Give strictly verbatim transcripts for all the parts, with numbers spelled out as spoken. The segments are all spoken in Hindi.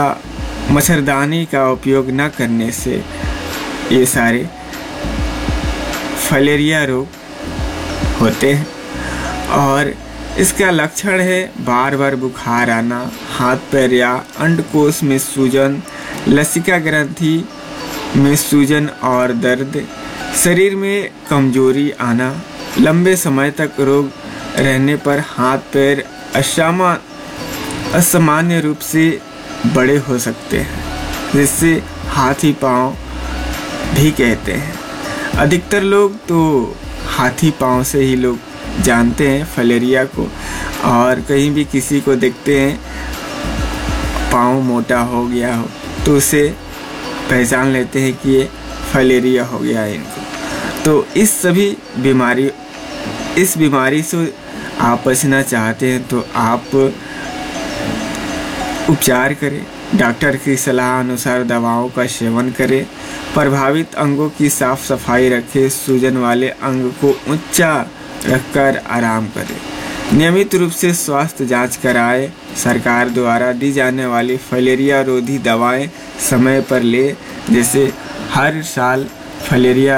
या मच्छरदानी का उपयोग न करने से ये सारे फाइलेरिया रोग होते हैं। और इसका लक्षण है बार बार बुखार आना, हाथ पैर या अंडकोश में सूजन, लसिका ग्रंथि में सूजन और दर्द, शरीर में कमजोरी आना, लंबे समय तक रोग रहने पर हाथ पैर असामा असामान्य रूप से बड़े हो सकते हैं, जिससे हाथी पांव भी कहते हैं। अधिकतर लोग तो हाथी पांव से ही लोग जानते हैं फाइलेरिया को, और कहीं भी किसी को देखते हैं पांव मोटा हो गया हो तो उसे पहचान लेते हैं कि ये फाइलेरिया हो गया है इनको। तो इस सभी बीमारी इस बीमारी से आप बचना चाहते हैं तो आप उपचार करें, डॉक्टर की सलाह अनुसार दवाओं का सेवन करें, प्रभावित अंगों की साफ सफाई रखें, सूजन वाले अंग को ऊंचा रखकर आराम करें, नियमित रूप से स्वास्थ्य जांच कराएं, सरकार द्वारा दी जाने वाली फाइलेरिया रोधी दवाएं समय पर ले। जैसे हर साल फाइलेरिया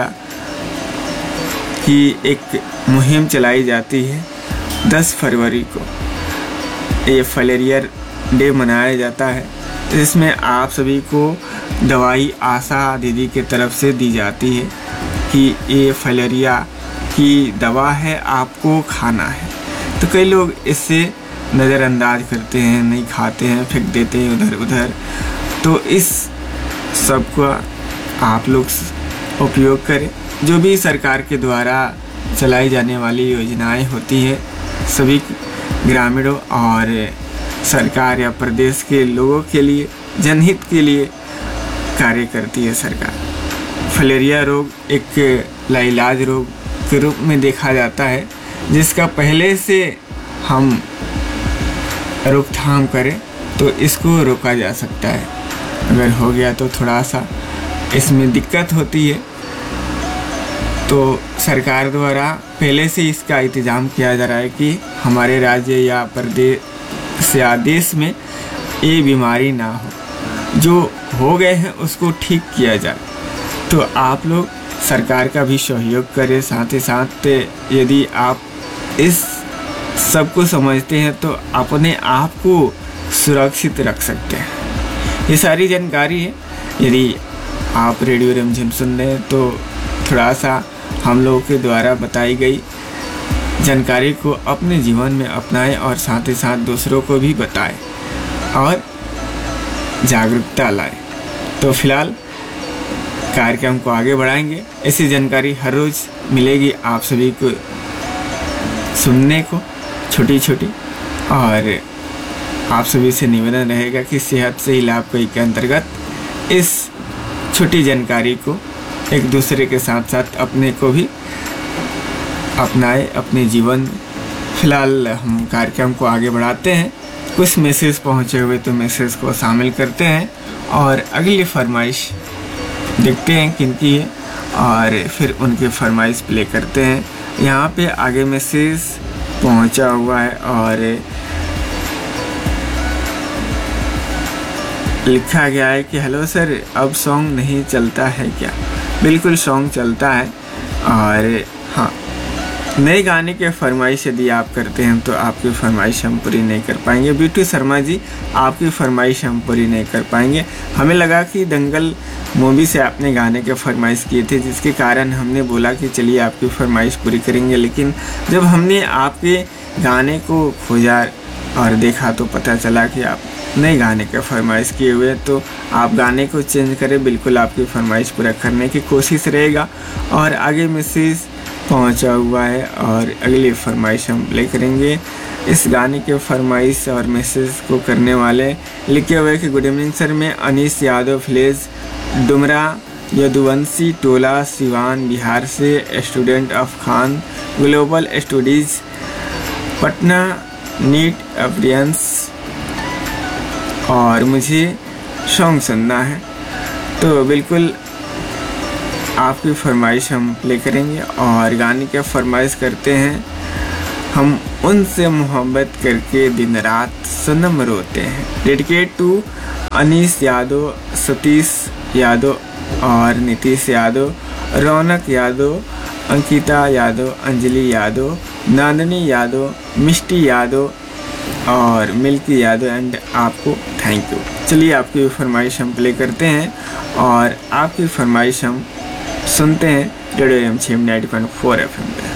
की एक मुहिम चलाई जाती है, दस फरवरी को ये फाइलेरिया डे मनाया जाता है, जिसमें आप सभी को दवाई आशा दीदी के तरफ से दी जाती है कि ये फाइलेरिया की दवा है, आपको खाना है। तो कई लोग इससे नज़रअंदाज करते हैं, नहीं खाते हैं, फेंक देते हैं उधर उधर। तो इस सब का आप लोग उपयोग करें। जो भी सरकार के द्वारा चलाई जाने वाली योजनाएं होती है, सभी ग्रामीणों और सरकार या प्रदेश के लोगों के लिए, जनहित के लिए कार्य करती है सरकार। फाइलेरिया रोग एक लाइलाज रोग के रूप में देखा जाता है, जिसका पहले से हम रोकथाम करें तो इसको रोका जा सकता है। अगर हो गया तो थोड़ा सा इसमें दिक्कत होती है, तो सरकार द्वारा पहले से इसका इंतज़ाम किया जा रहा है कि हमारे राज्य या प्रदेश या देश में ये बीमारी ना हो, जो हो गए हैं उसको ठीक किया जाए। तो आप लोग सरकार का भी सहयोग करें। साथ ही साथ यदि आप इस सब को समझते हैं तो अपने आप को सुरक्षित रख सकते हैं। ये सारी जानकारी है, यदि आप रेडियो रिमझिम सुन रहे हैं तो थोड़ा सा हम लोगों के द्वारा बताई गई जानकारी को अपने जीवन में अपनाएं और साथ ही साथ दूसरों को भी बताएं और जागरूकता लाएं। तो फिलहाल कार्यक्रम को आगे बढ़ाएंगे। ऐसी जानकारी हर रोज़ मिलेगी आप सभी को सुनने को, छोटी छोटी। और आप सभी से निवेदन रहेगा कि सेहत से ही लाभ कई के अंतर्गत इस छोटी जानकारी को एक दूसरे के साथ साथ अपने को भी अपनाए अपने जीवन में। फिलहाल हम कार्यक्रम को आगे बढ़ाते हैं। कुछ मैसेज पहुँचे हुए तो मैसेज को शामिल करते हैं और अगली फरमाइश देखते हैं किनकी है और फिर उनकी फरमाइश प्ले करते हैं। यहाँ पे आगे मैसेज पहुँचा हुआ है और लिखा गया है कि हेलो सर, अब सॉन्ग नहीं चलता है क्या? बिल्कुल सॉन्ग चलता है। और हाँ, नए गाने के फरमाइश यदि आप करते हैं तो आपकी फरमाइश हम पूरी नहीं कर पाएंगे। बिट्टू शर्मा जी, आपकी फरमाइश हम पूरी नहीं कर पाएंगे। हमें लगा कि दंगल मूवी से आपने गाने के फरमाइश किए थे, जिसके कारण हमने बोला कि चलिए आपकी फरमाइश पूरी करेंगे। लेकिन जब हमने आपके गाने को खोजा और देखा तो पता चला कि आप नए गाने के फरमाइश किए हुए, तो आप गाने को चेंज करें। बिल्कुल आपकी फरमाइश पूरा करने की कोशिश रहेगा। और आगे मैसेज पहुंचा हुआ है और अगली फरमाइश हम प्ले करेंगे। इस गाने के फरमाइश और मैसेज को करने वाले लिखे हुए कि गुड इवनिंग सर, मैं अनीस यादव विलेज डुमरा यदुवंशी टोला सिवान बिहार से student of Khan global studies Patna NEET अप्रियंस, और मुझे सॉन्ग सुनना है। तो बिल्कुल आपकी फरमाइश हम प्ले करेंगे और गाने के फरमाइश करते हैं। हम उनसे मोहब्बत करके दिन रात सनम रोते हैं। डेडिकेट टू अनीस यादव, सतीश यादव और नीतीश यादव, रौनक यादव, अंकिता यादव, अंजलि यादव, नांदनी यादव, मिष्टी यादव और मिल्की यादव एंड आपको थैंक यू। चलिए आपकी फरमाइश हम प्ले करते हैं और आपकी फरमाइश हम सुनते हैं रेडियो एम छी M ninety point four F M पे।